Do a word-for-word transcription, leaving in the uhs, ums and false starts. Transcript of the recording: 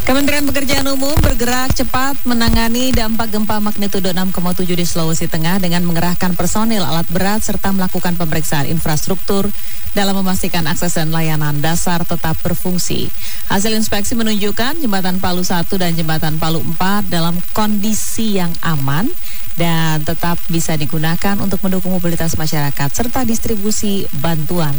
Kementerian Pekerjaan Umum bergerak cepat menangani dampak gempa magnitudo enam koma tujuh di Sulawesi Tengah dengan mengerahkan personil, alat berat, serta melakukan pemeriksaan infrastruktur dalam memastikan akses dan layanan dasar tetap berfungsi. Hasil inspeksi menunjukkan jembatan Palu satu dan jembatan Palu empat dalam kondisi yang aman dan tetap bisa digunakan untuk mendukung mobilitas masyarakat serta distribusi bantuan